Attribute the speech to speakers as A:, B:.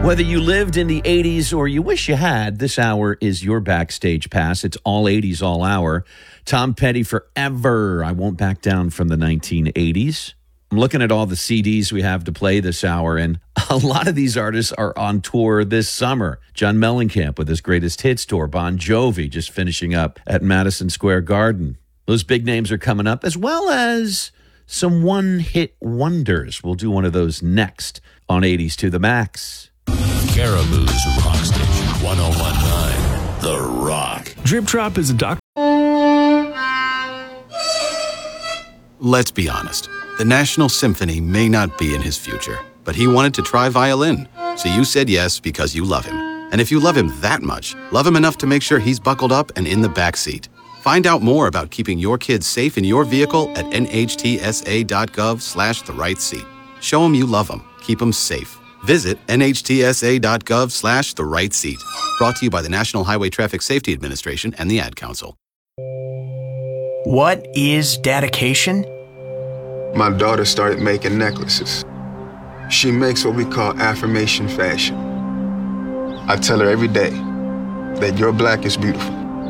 A: Whether you lived in the 80s or you wish you had, this hour is your backstage pass. It's all 80s, all hour. Tom Petty forever. I won't back down from the 1980s. I'm looking at all the CDs we have to play this hour, and a lot of these artists are on tour this summer. John Mellencamp with his greatest hits tour. Bon Jovi just finishing up at Madison Square Garden. Those big names are coming up, as well as some one-hit wonders. We'll do one of those next on 80s to the Max.
B: Caribou's Rock Station 101.9 The Rock.
C: Drip Drop is a doc.
D: Let's be honest. The National Symphony may not be in his future, but he wanted to try violin. So you said yes because you love him. And if you love him that much, love him enough to make sure he's buckled up and in the back seat. Find out more about keeping your kids safe in your vehicle at nhtsa.gov/the-right-seat. Show him you love him. Keep him safe. Visit nhtsa.gov/the-right-seat. Brought to you by the National Highway Traffic Safety Administration and the Ad Council.
E: What is dedication?
F: My daughter started making necklaces. She makes what we call affirmation fashion. I tell her every day that your black is beautiful.